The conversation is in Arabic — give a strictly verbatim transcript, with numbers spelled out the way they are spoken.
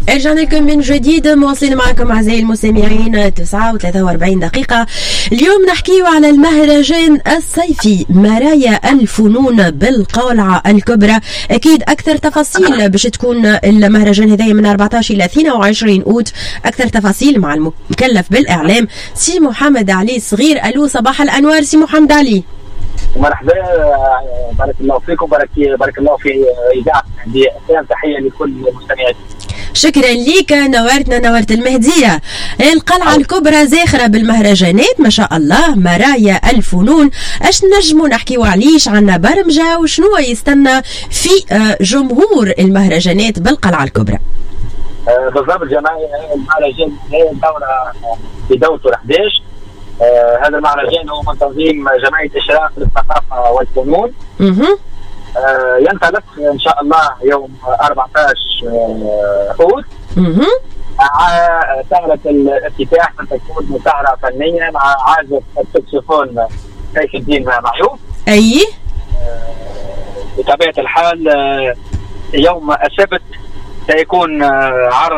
رجعنا لكم من جديد، مواصلين معكم أعزائي المستمعين تسعة وثلاثة وأربعين دقيقة. اليوم نحكيو على المهرجان الصيفي مرايا الفنون بالقلعة الكبرى. أكيد أكثر تفاصيل باش تكون المهرجان هذايا من أربعة عشر إلى اثنين وعشرين أوت. أكثر تفاصيل مع المكلف بالإعلام سي محمد علي صغير. ألو، صباح الأنوار سي محمد علي. مرحبا، بارك الله فيكم، بارك بارك الله في إذاعة بأسلام. تحية لكل المستمعين. شكرا ليك، نورتنا نورت المهدية. القلعة الكبرى زاخرة بالمهرجانات ما شاء الله، مرايا الفنون. اش نجموا نحكيو عليش؟ عنا برمجة وشنو يستنى في جمهور المهرجانات بالقلعة الكبرى؟ آه بالضبط، جماعة المهرجان هي الدورة في دورته أحد عشر. آه هذا المهرجان هو من تنظيم جمعية إشراق للثقافة والفنون. اها آه ينطلق ان شاء الله يوم أربعة عشر أوت. اها سهرة الافتتاح ستكون سهرة فنية مع عازف السكسفون سيف الدين معيوف. اي آه بطبيعة الحال آه يوم السبت سيكون آه عرض